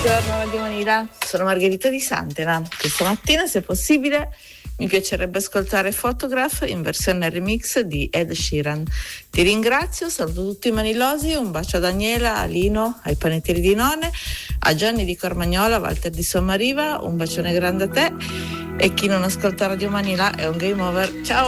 Buongiorno Radio Manila, sono Margherita Di Santena. Questa mattina, se possibile, mi piacerebbe ascoltare Photograph in versione remix di Ed Sheeran. Ti ringrazio, saluto tutti i manilosi, un bacio a Daniela, a Lino, ai panettieri di None, a Gianni di Cormagnola, a Walter di Sommariva, un bacione grande a te, e chi non ascolta Radio Manila è un game over. Ciao!